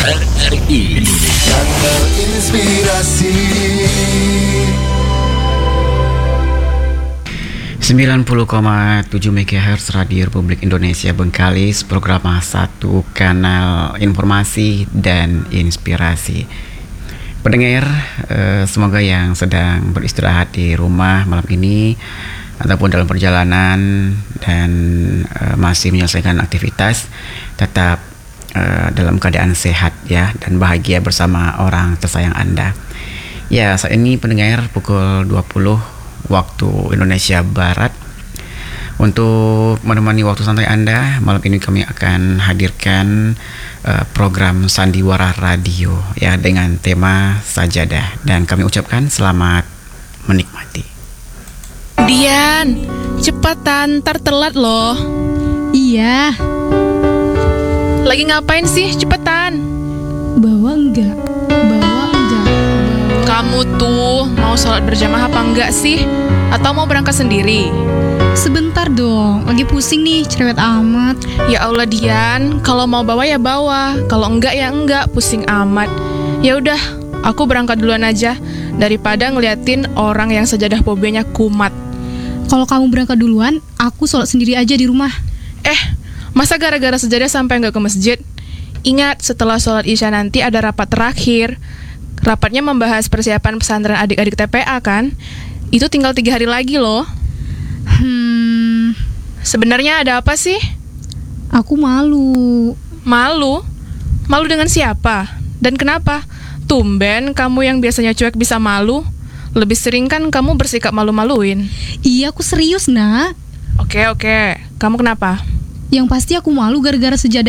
RRI Kanal Inspirasi 90,7 MHz Radio Republik Indonesia Bengkalis, program 1 kanal informasi dan inspirasi. Pendengar, semoga yang sedang beristirahat di rumah malam ini ataupun dalam perjalanan dan masih menyelesaikan aktivitas tetap dalam keadaan sehat ya, dan bahagia bersama orang tersayang Anda. Ya, saat ini pendengar pukul 20 waktu Indonesia Barat. Untuk menemani waktu santai Anda, malam ini kami akan hadirkan program Sandiwara Radio ya, dengan tema Sajadah, dan kami ucapkan selamat menikmati. Dian, cepetan, ntar telat loh. Iya. Lagi ngapain sih? Cepetan. Bawa enggak? Kamu tuh mau sholat berjamaah apa enggak sih? Atau mau berangkat sendiri? Sebentar dong, lagi pusing nih, cerewet amat. Ya Allah Dian, kalau mau bawa ya bawa, kalau enggak ya enggak, pusing amat. Ya udah, aku berangkat duluan aja daripada ngeliatin orang yang sajadah pobenya kumat. Kalau kamu berangkat duluan, aku sholat sendiri aja di rumah. Masa gara-gara sajadah sampai enggak ke masjid? Ingat, setelah sholat Isya nanti ada rapat terakhir. Rapatnya membahas persiapan pesantren adik-adik TPA kan? Itu tinggal 3 hari lagi loh. Sebenarnya ada apa sih? Aku malu. Malu? Malu dengan siapa? Dan kenapa? Tumben kamu yang biasanya cuek bisa malu. Lebih sering kan kamu bersikap malu-maluin. Iya, aku serius, nak. Oke. Kamu kenapa? Yang pasti aku malu gara-gara sejadah